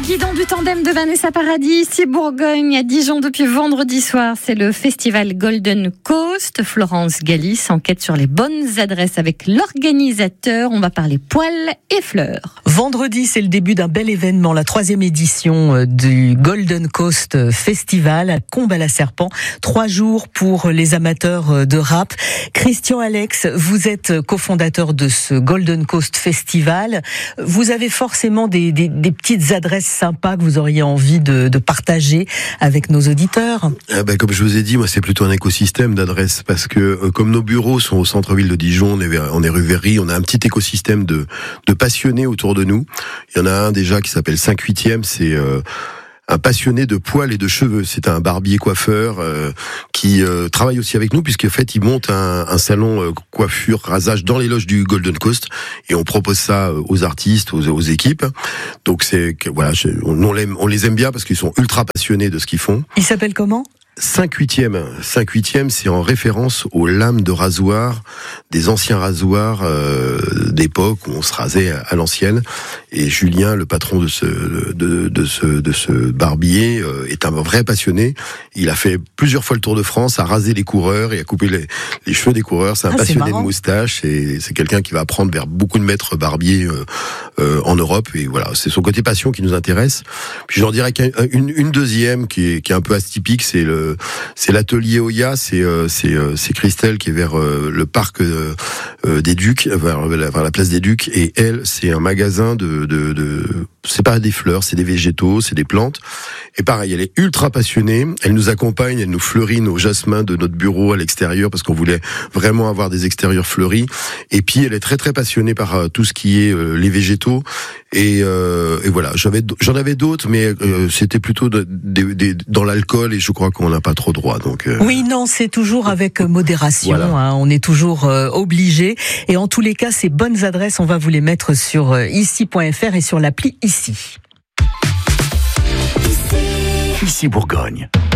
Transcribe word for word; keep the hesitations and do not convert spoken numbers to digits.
guidon du tandem de Vanessa Paradis, ici Bourgogne, à Dijon depuis vendredi soir. C'est le festival Golden Coast. Florence Galis enquête sur les bonnes adresses avec l'organisateur. On va parler poils et fleurs. Vendredi, c'est le début d'un bel événement, la troisième édition du Golden Coast Festival à Combe-à-la-Serpent. Trois jours pour les amateurs de rap. Christian Alex, vous êtes cofondateur de ce Golden Coast Festival. Vous avez forcément des, des, des petites adresses sympas que vous auriez envie de, de partager avec nos auditeurs. Ah ben, comme je vous ai dit, moi c'est plutôt un écosystème d'adresses parce que euh, comme nos bureaux sont au centre-ville de Dijon, on est, on est rue Véry, on a un petit écosystème de, de passionnés autour de nous. Il y en a un déjà qui s'appelle cinq huitième, c'est euh, un passionné de poils et de cheveux. C'est un barbier coiffeur euh, qui euh, travaille aussi avec nous puisqu'en fait il monte un, un salon euh, coiffure rasage dans les loges du Golden Coast et on propose ça aux artistes, aux, aux équipes. Donc c'est que voilà, je, on, on, l'aime, on les aime bien parce qu'ils sont ultra passionnés de ce qu'ils font. Il s'appelle comment ? cinq huitième. cinq huitième, c'est en référence aux lames de rasoir des anciens rasoirs euh, d'époque où on se rasait à, à l'ancienne. Et Julien, le patron de ce de, de ce de ce barbier, euh, est un vrai passionné. Il a fait plusieurs fois le Tour de France, a rasé les coureurs et a coupé les, les cheveux des coureurs. C'est un ah, passionné c'est de moustache et c'est quelqu'un qui va apprendre vers beaucoup de maîtres barbiers euh, euh, en Europe. Et voilà, c'est son côté passion qui nous intéresse. Puis j'en dirais qu'une une deuxième qui est qui est un peu atypique, c'est le c'est l'atelier Oya, c'est euh, c'est euh, c'est Christelle qui est vers euh, le parc euh, euh, des Ducs, vers, vers la place des Ducs, et elle, c'est un magasin de de, de c'est pas des fleurs, c'est des végétaux, c'est des plantes. Et pareil, elle est ultra passionnée. Elle nous accompagne, elle nous fleurit nos jasmins de notre bureau à l'extérieur parce qu'on voulait vraiment avoir des extérieurs fleuris. Et puis elle est très très passionnée par euh, tout ce qui est euh, les végétaux. Et, euh, et voilà, j'avais j'en avais d'autres, mais euh, c'était plutôt de, de, de, dans l'alcool et je crois qu'on n'a pas trop droit. Donc euh... oui, non, c'est toujours avec modération. Voilà. Hein, on est toujours euh, obligé. Et en tous les cas, ces bonnes adresses, on va vous les mettre sur euh, ici point f r et sur l'appli Ici. Ici Bourgogne.